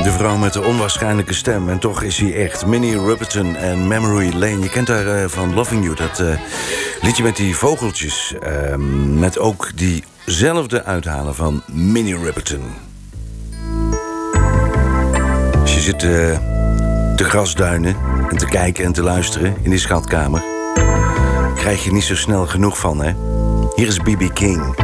De vrouw met de onwaarschijnlijke stem. En toch is hij echt. Minnie Riperton en Memory Lane. Je kent haar van Loving You. Dat liedje met die vogeltjes. Met ook diezelfde uithalen van Minnie Riperton. Als je zit te grasduinen en te kijken en te luisteren in die schatkamer, krijg je niet zo snel genoeg van, hè? Hier is B.B. King.